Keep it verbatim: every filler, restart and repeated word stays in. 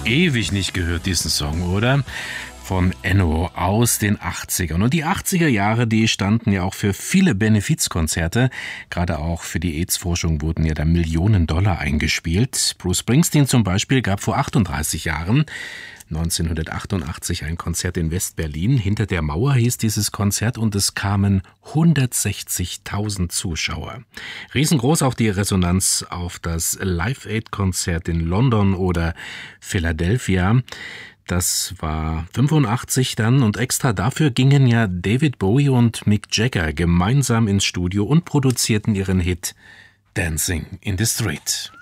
Ewig nicht gehört, diesen Song, oder? Von Enno aus den achtzigern. Und die achtziger Jahre, die standen ja auch für viele Benefizkonzerte. Gerade auch für die AIDS-Forschung wurden ja da Millionen Dollar eingespielt. Bruce Springsteen zum Beispiel gab vor achtunddreißig Jahren, neunzehnhundertachtundachtzig, ein Konzert in West-Berlin. Hinter der Mauer hieß dieses Konzert und es kamen hundertsechzigtausend Zuschauer. Riesengroß auch die Resonanz auf das Live-Aid-Konzert in London oder Philadelphia. Das war fünfundachtzig dann und extra dafür gingen ja David Bowie und Mick Jagger gemeinsam ins Studio und produzierten ihren Hit Dancing in the Street.